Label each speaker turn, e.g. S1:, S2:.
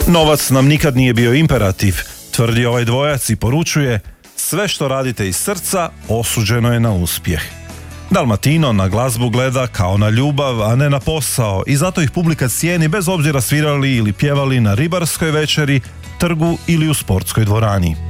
S1: Novac nam nikad nije bio imperativ, tvrdi ovaj dvojac i poručuje: sve što radite iz srca osuđeno je na uspjeh. Dalmatino na glazbu gleda kao na ljubav, a ne na posao, i zato ih publika cijeni bez obzira svirali ili pjevali na ribarskoj večeri, trgu ili u sportskoj dvorani.